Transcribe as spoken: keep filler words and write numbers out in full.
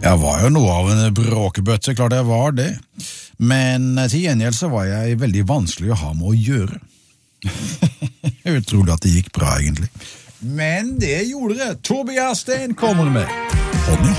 Jeg var jo noe av en bråkebøtte, klart jeg var det. Men til gjengjeld så var jeg veldig vanskelig å ha med å gjøre. Utrolig at det gikk bra egentlig. Men det gjorde det. Tobias Stein kommer med. Hånd i hånd.